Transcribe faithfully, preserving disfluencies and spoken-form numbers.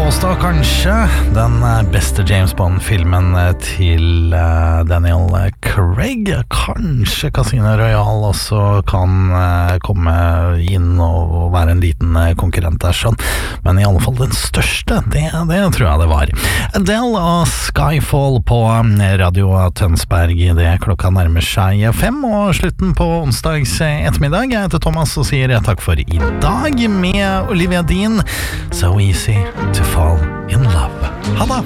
påstå kanskje den beste James Bond-filmen til Daniel Craig. Kanskje Casino Royale også kan komme inn og være en liten konkurrent der, sånn. Men i alle fall den største, det, det tror jeg det var. Adele og Skyfall på Radio Tønsberg. Det klokka nærmer seg fem, og slutten på onsdags ettermiddag. Jeg heter Thomas og sier takk for i dag med Olivia Dean. So easy to fall in love. Ha det!